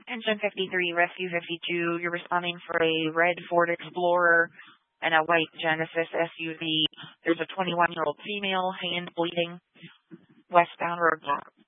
Engine 53, Rescue 52. You're responding for a red Ford Explorer and a white Genesis SUV. There's a 21-year-old female, hand bleeding, westbound roadblock.